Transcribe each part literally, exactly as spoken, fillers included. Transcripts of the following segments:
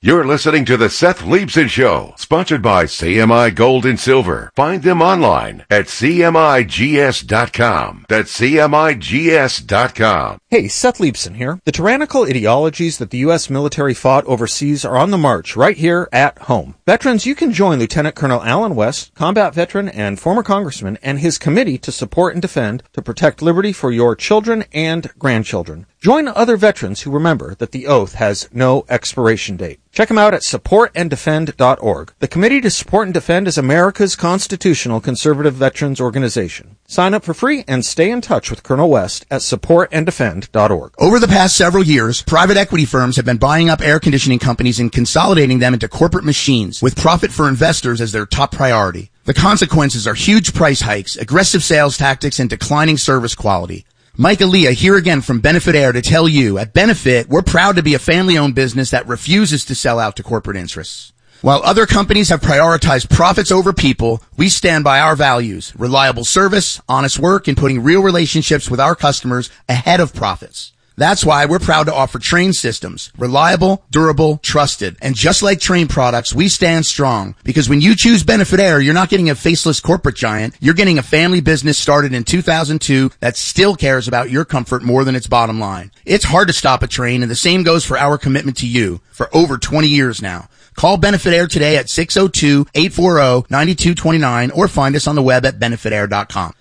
You're listening to the Seth Leibson Show, sponsored by C M I Gold and Silver. Find them online at C M I G S dot com. That's C M I G S dot com. Hey, Seth Leibson here. The tyrannical ideologies that the U S military fought overseas are on the march right here at home. Veterans, you can join Lieutenant Colonel Alan West, combat veteran and former congressman, and his committee to support and defend, to protect liberty for your children and grandchildren. Join other veterans who remember that the oath has no expiration date. Check them out at support and defend dot org. The Committee to Support and Defend is America's constitutional conservative veterans organization. Sign up for free and stay in touch with Colonel West at support and defend dot org. Over the past several years, private equity firms have been buying up air conditioning companies and consolidating them into corporate machines, with profit for investors as their top priority. The consequences are huge price hikes, aggressive sales tactics, and declining service quality. Mike Aaliyah here again from Benefit Air to tell you, at Benefit, we're proud to be a family-owned business that refuses to sell out to corporate interests. While other companies have prioritized profits over people, we stand by our values: reliable service, honest work, and putting real relationships with our customers ahead of profits. That's why we're proud to offer Trane systems. Reliable, durable, trusted. And just like Trane products, we stand strong. Because when you choose Benefit Air, you're not getting a faceless corporate giant. You're getting a family business started in two thousand two that still cares about your comfort more than its bottom line. It's hard to stop a Trane, and the same goes for our commitment to you for over twenty years now. Call Benefit Air today at six oh two, eight four oh, nine two two nine or find us on the web at benefit air dot com.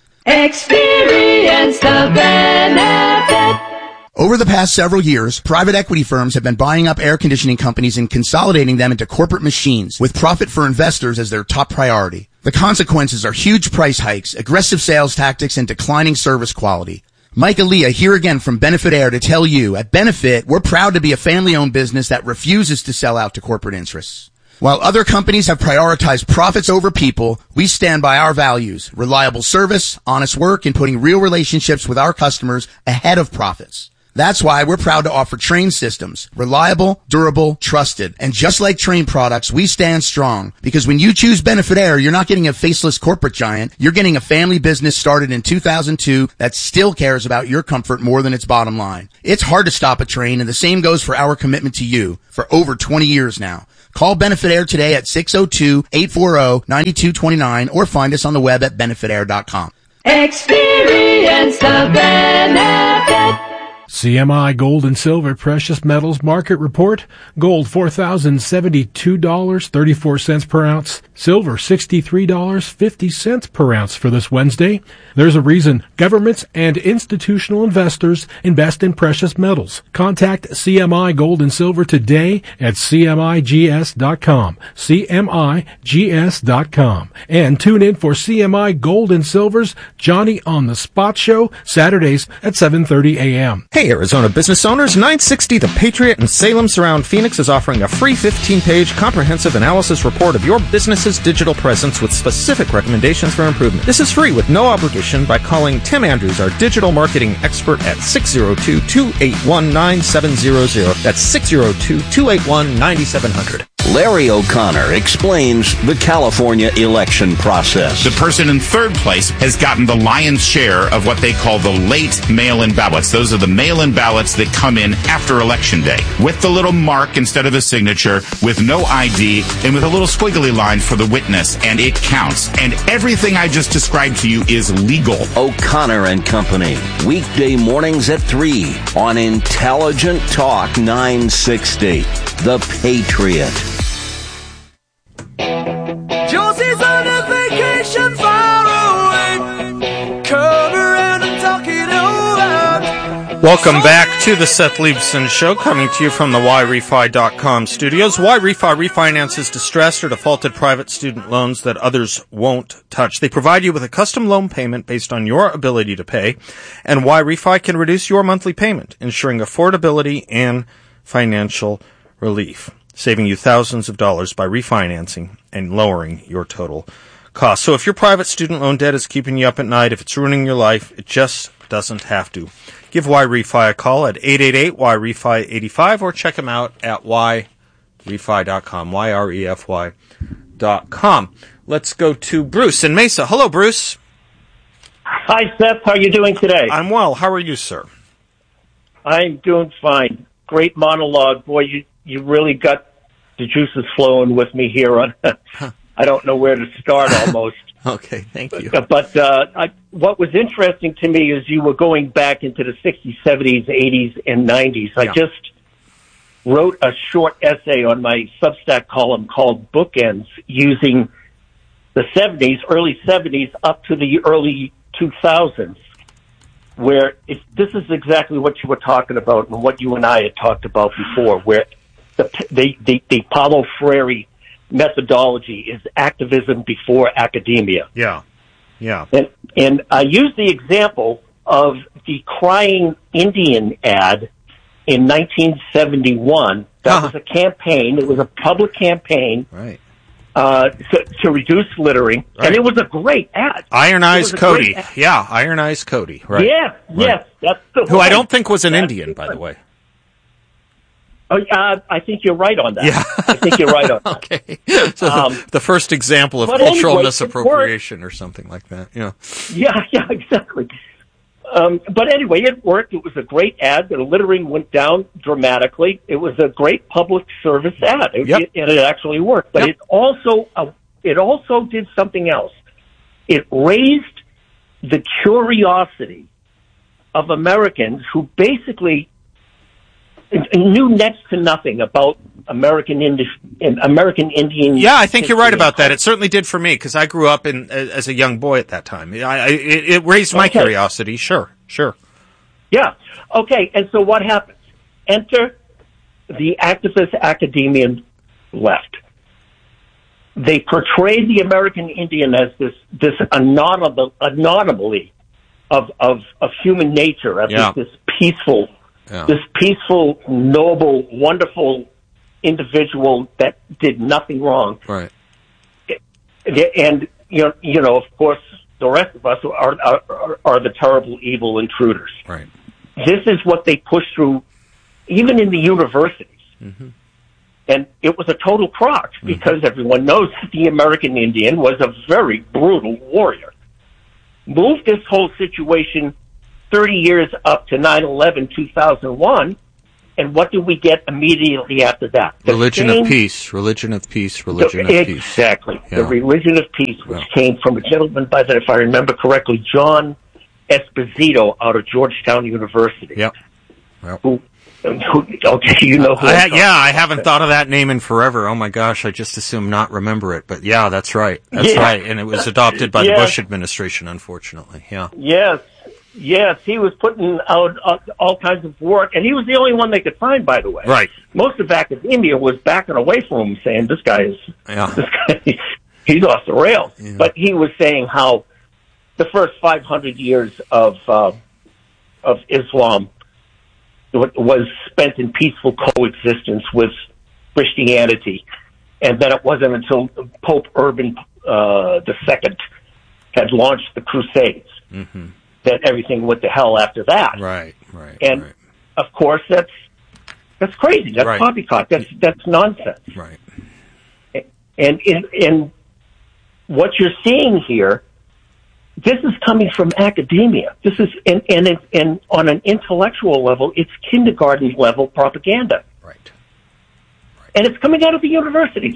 Experience the benefit. Over the past several years, private equity firms have been buying up air conditioning companies and consolidating them into corporate machines, with profit for investors as their top priority. The consequences are huge price hikes, aggressive sales tactics, and declining service quality. Mike Aaliyah here again from Benefit Air to tell you, at Benefit, we're proud to be a family-owned business that refuses to sell out to corporate interests. While other companies have prioritized profits over people, we stand by our values: reliable service, honest work, and putting real relationships with our customers ahead of profits. That's why we're proud to offer Trane systems. Reliable, durable, trusted. And just like Trane products, we stand strong. Because when you choose Benefit Air, you're not getting a faceless corporate giant. You're getting a family business started in two thousand two that still cares about your comfort more than its bottom line. It's hard to stop a Trane, and the same goes for our commitment to you for over twenty years now. Call Benefit Air today at six oh two, eight four oh, nine two two nine or find us on the web at benefit air dot com. Experience the benefit. C M I Gold and Silver Precious Metals Market Report. Gold four thousand seventy-two dollars and thirty-four cents per ounce. Silver sixty-three dollars and fifty cents per ounce for this Wednesday. There's a reason governments and institutional investors invest in precious metals. Contact C M I Gold and Silver today at C M I G S dot com. C M I G S dot com. And tune in for C M I Gold and Silver's Johnny on the Spot Show, Saturdays at seven thirty a.m. Hey, Arizona business owners, nine sixty The Patriot in Salem Surround Phoenix is offering a free fifteen-page comprehensive analysis report of your business's digital presence with specific recommendations for improvement. This is free with no obligation by calling Tim Andrews, our digital marketing expert, at six oh two, two eight one, nine seven zero zero. That's six oh two, two eight one, nine seven zero zero. Larry O'Connor explains the California election process. The person in third place has gotten the lion's share of what they call the late mail-in ballots. Those are the mail-in ballots that come in after Election Day, with the little mark instead of a signature, with no I D, and with a little squiggly line for the witness, and it counts. And everything I just described to you is legal. O'Connor and Company, weekday mornings at three on Intelligent Talk nine sixty, The Patriot. Josie's on a vacation far away. Come around and talk it over. Welcome back to the Seth Leibson Show, coming to you from the Y Refi dot com studios. Y Refi refinances distressed or defaulted private student loans that others won't touch. They provide you with a custom loan payment based on your ability to pay, and Y Refi can reduce your monthly payment, ensuring affordability and financial relief, saving you thousands of dollars by refinancing and lowering your total cost. So if your private student loan debt is keeping you up at night, if it's ruining your life, it just doesn't have to. Give Y Refi a call at eight eight eight, Y Refi eight five or check them out at Y Refi dot com, Y R E F Y dot com. Let's go to Bruce in Mesa. Hello, Bruce. Hi, Seth. How are you doing today? I'm well. How are you, sir? I'm doing fine. Great monologue. Boy, you, you really got the juice is flowing with me here on. I don't know where to start almost. Okay, thank you. But, but uh, I, what was interesting to me is you were going back into the sixties, seventies, eighties, and nineties. Yeah. I just wrote a short essay on my Substack column called Bookends, using the seventies, early seventies, up to the early two thousands, where if, this is exactly what you were talking about and what you and I had talked about before, where the, the, the, the Paulo Freire methodology is activism before academia. Yeah, yeah. And, and I use the example of the Crying Indian ad in nineteen seventy-one. That Uh-huh. was a campaign. It was a public campaign. Right. Uh, to, to reduce littering. Right. And it was a great ad. Iron It Eyes was a Cody. great ad. Yeah, Iron Eyes Cody. Right. Yes, yes. That's the Who I one. don't think was an That's Indian, the by one. the way. Oh, uh, I think you're right on that. Yeah. I think you're right on that. Okay. So Um, the first example of but cultural anyway, it misappropriation or something like that. Yeah. Yeah, yeah, exactly. Um, but anyway, it worked. It was a great ad. The littering went down dramatically. It was a great public service ad, it, Yep. it, and it actually worked. But Yep. it also uh, it also did something else. It raised the curiosity of Americans who basically knew next to nothing about American Indi- American Indian. Yeah, I think you're right history about that. and It certainly did for me because I grew up in as a young boy at that time. I, I, it, it raised my Okay. curiosity. Sure, sure. Yeah. Okay. And so what happens? Enter the activist academia left. They portray the American Indian as this this anonymous, anomaly of, of of human nature, as Yeah. this, this peaceful, Yeah. this peaceful, noble, wonderful individual that did nothing wrong. Right. And you know, you know, of course, the rest of us are are, are the terrible, evil intruders. Right. This is what they push through, even in the universities. Mm-hmm. And it was a total crock because everyone knows that the American Indian was a very brutal warrior. Move this whole situation thirty years up to nine eleven, two thousand one, and what did we get immediately after that? The Religion same- of peace. Religion of peace. Religion the, of peace. Exactly. Yeah. The religion of peace, which Yeah. came from a gentleman by the, if I remember correctly, John Esposito out of Georgetown University. Yep. Yep. Who, who, okay, you know who I, I'm ha- talking yeah, I haven't thought of that name in forever. Oh my gosh, I just assume not remember it. But yeah, that's right. That's Yeah. right. And it was adopted by the Yeah. Bush administration, unfortunately. Yeah. Yes, yes, he was putting out uh, all kinds of work, and he was the only one they could find, by the way. Right. Most of academia was backing away from him, saying, this guy is, Yeah. this guy, he's off the rails. Yeah. But he was saying how the first five hundred years of, uh, of Islam was spent in peaceful coexistence with Christianity, and then it wasn't until Pope Urban uh, the Second had launched the Crusades Mm-hmm. that everything went to hell after that. Right. Right. And right. of course, that's that's crazy. That's Right. poppycock. That's that's nonsense. Right. And in in what you're seeing here, this is coming from academia. This is and and it, and on an intellectual level, it's kindergarten level propaganda, Right. and it's coming out of the universities.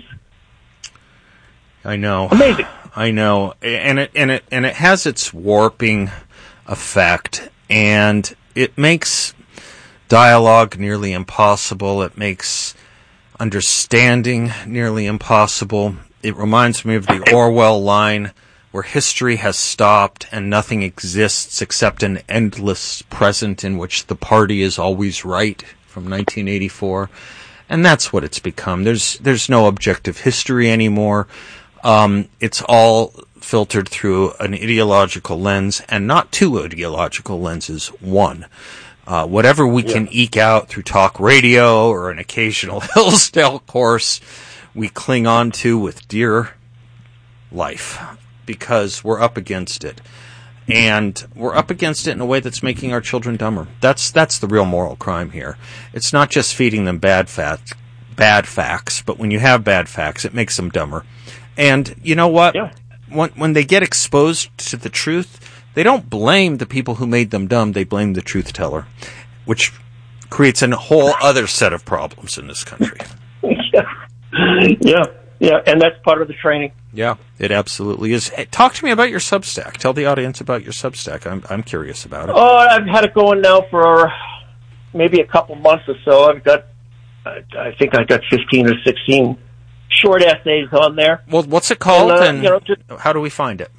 I know. Amazing. I know. And it and it and it has its warping effect, and it makes dialogue nearly impossible. It makes understanding nearly impossible. It reminds me of the Orwell line where history has stopped and nothing exists except an endless present in which the party is always right, from nineteen eighty-four. And that's what it's become. There's there's no objective history anymore. Um, it's all filtered through an ideological lens, and not two ideological lenses, one. Uh, whatever we can eke out through talk radio or an occasional Hillsdale course, we cling on to with dear life because we're up against it. And we're up against it in a way that's making our children dumber. That's that's the real moral crime here. It's not just feeding them bad facts, bad facts, but when you have bad facts, it makes them dumber. And you know what? Yeah. When when they get exposed to the truth, they don't blame the people who made them dumb. They blame the truth teller, which creates a whole other set of problems in this country. Yeah. Yeah, yeah, and that's part of the training. Yeah, it absolutely is. Hey, talk to me about your Substack. Tell the audience about your Substack. I'm I'm curious about it. Oh, I've had it going now for maybe a couple months or so. I've got, I, I think I got fifteen or sixteen short essays on there. Well, what's it called, and, uh, and you know, just, how do we find it?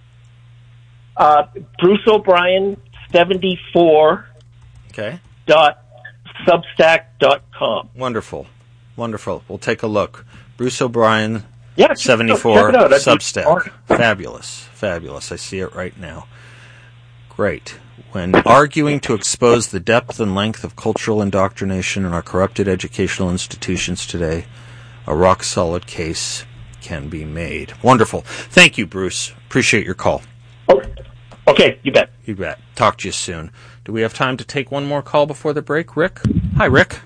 Uh, Bruce O'Brien seventy-four. Okay. Dot Substack dot com. Wonderful, wonderful. We'll take a look. Bruce O'Brien. Yeah, seventy-four check it out. Substack. Fabulous. Fabulous. I see it right now. Great. When arguing to expose the depth and length of cultural indoctrination in our corrupted educational institutions today, a rock-solid case can be made. Wonderful. Thank you, Bruce. Appreciate your call. Oh, okay, you bet. You bet. Talk to you soon. Do we have time to take one more call before the break? Rick? Hi, Rick.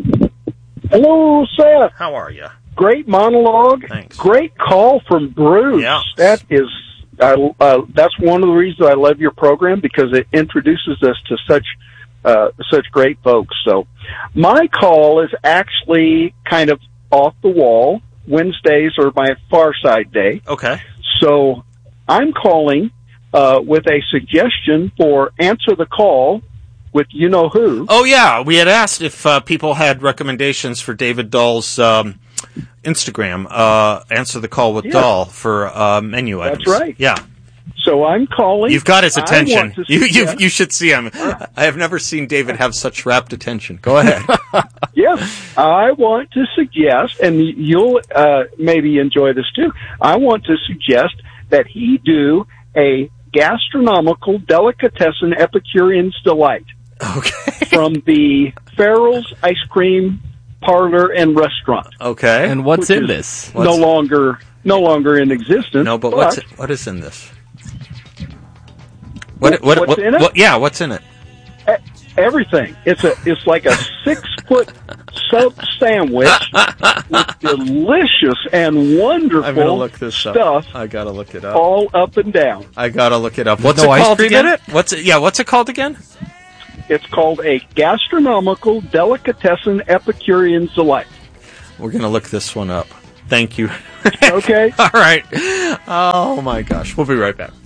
Hello, Seth. How are you? Great monologue. Thanks. Great call from Bruce. Yeah. That is, uh, uh, that's one of the reasons I love your program, because it introduces us to such, uh, such great folks. So my call is actually kind of off the wall. Wednesdays are my Far Side day. Okay. So I'm calling, uh, with a suggestion for Answer the Call with you know who. Oh, yeah. We had asked if uh, people had recommendations for David Dahl's um, Instagram, uh, Answer the Call with Yeah. Dahl for uh, menu items. That's right. Yeah. So I'm calling. You've got his I attention. want to You, you, suggest- you should see him. I have never seen David have such rapt attention. Go ahead. Yeah, I want to suggest, and you'll uh, maybe enjoy this too, I want to suggest that he do a gastronomical delicatessen Epicurean's Delight. Okay. From the Farrell's Ice Cream Parlor and Restaurant. Okay. And what's which in is this? No What's- longer, no longer in existence. No, but, what's it, what is in this? What, What- what, what's what, in it? what- yeah, what's in it? e- everything. It's a, it's like a six foot sub sandwich with delicious and wonderful I'm gonna look this up. stuff I gotta look it up. all up and down. I gotta look it up. What's no it ice called cream again? in it? What's it? Yeah, what's it called again? It's called a gastronomical delicatessen Epicurean's Delight. We're gonna look this one up. Thank you. Okay. All right. Oh my gosh. We'll be right back.